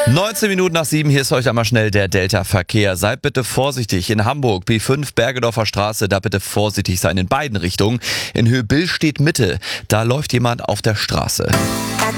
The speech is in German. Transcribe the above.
19 Minuten nach 7, hier ist euch einmal schnell der Delta-Verkehr. Seid bitte vorsichtig. In Hamburg, B5 Bergedorfer Straße, da bitte vorsichtig sein in beiden Richtungen. In Höhe Billstedt Mitte, da läuft jemand auf der Straße.